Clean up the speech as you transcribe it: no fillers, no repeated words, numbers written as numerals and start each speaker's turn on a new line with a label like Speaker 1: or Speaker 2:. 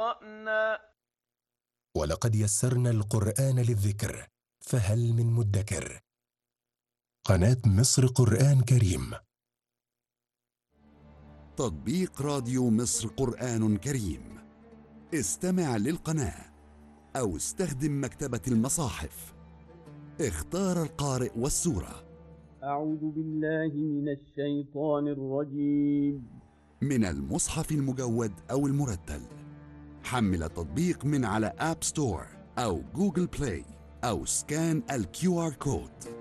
Speaker 1: قرأنا.
Speaker 2: ولقد يسرنا القرآن للذكر فهل من مدكر. قناة مصر قرآن كريم.
Speaker 3: تطبيق راديو مصر قرآن كريم. استمع للقناة أو استخدم مكتبة المصاحف. اختار القارئ والسورة.
Speaker 4: أعوذ بالله من الشيطان الرجيم.
Speaker 3: من المصحف المجود أو المرتل. حمل التطبيق من على آب ستور أو جوجل بلاي أو سكان الQR كود.